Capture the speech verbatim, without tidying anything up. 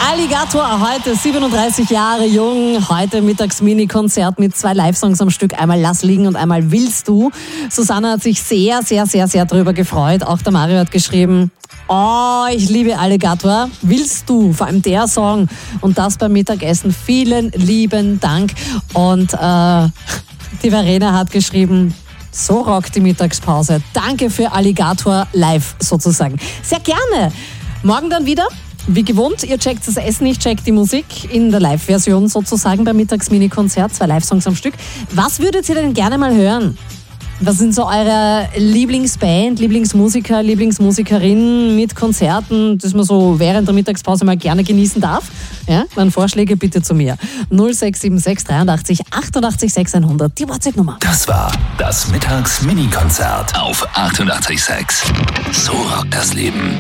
Alligator, heute siebenunddreißig Jahre jung, heute Mittags-Mini-Konzert mit zwei Live-Songs am Stück, einmal Lass liegen und einmal Willst du. Susanne hat sich sehr, sehr, sehr, sehr drüber gefreut. Auch der Mario hat geschrieben, oh, ich liebe Alligator, Willst du, vor allem der Song und das beim Mittagessen. Vielen lieben Dank. Und äh, die Verena hat geschrieben, so rockt die Mittagspause. Danke für Alligator live sozusagen. Sehr gerne. Morgen dann wieder. Wie gewohnt, ihr checkt das Essen, ich check die Musik in der Live-Version sozusagen beim Mittags-Mini-Konzert, zwei Live-Songs am Stück. Was würdet ihr denn gerne mal hören? Was sind so eure Lieblingsband, Lieblingsmusiker, Lieblingsmusikerin mit Konzerten, das man so während der Mittagspause mal gerne genießen darf? Ja, dann Vorschläge bitte zu mir. null sechs sieben sechs dreiundachtzig achtundachtzig sechshundert, die WhatsApp-Nummer. Das war das Mittags-Mini-Konzert auf achtundachtzig Komma sechs. So rockt das Leben.